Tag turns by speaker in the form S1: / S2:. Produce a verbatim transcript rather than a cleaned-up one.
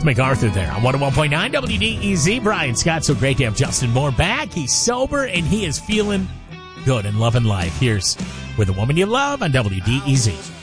S1: MacArthur there on one oh one point nine W D E Z. Brian Scott, so great to have Justin Moore back. He's sober and he is feeling good and loving life. Here's With a Woman You Love on W D E Z.